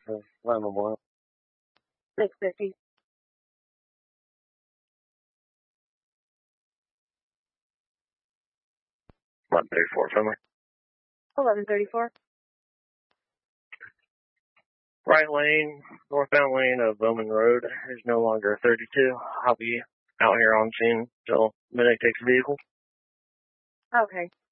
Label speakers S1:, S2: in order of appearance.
S1: Line Memorial.
S2: 650.
S1: Line 34, Finley.
S2: 1134.
S1: Right lane, northbound lane of Bowman Road is no longer 32. I'll be out here on scene until Midnight takes a vehicle.
S2: Okay.